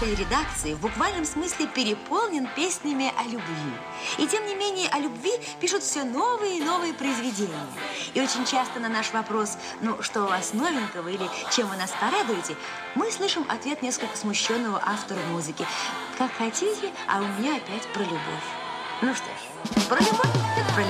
нашей редакции в буквальном смысле переполнен песнями о любви. И тем не менее о любви пишут все новые и новые произведения. И очень часто на наш вопрос, ну, что у вас новенького или чем вы нас порадуете, мы слышим ответ несколько смущенного автора музыки. Как хотите, а у меня опять про любовь. Ну что ж, про любовь.